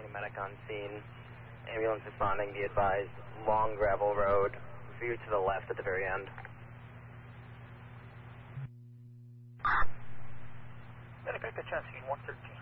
Any medic on scene. Ambulance responding, be advised. Long gravel road. View to the left at the very end. Medic, I got you on scene 113.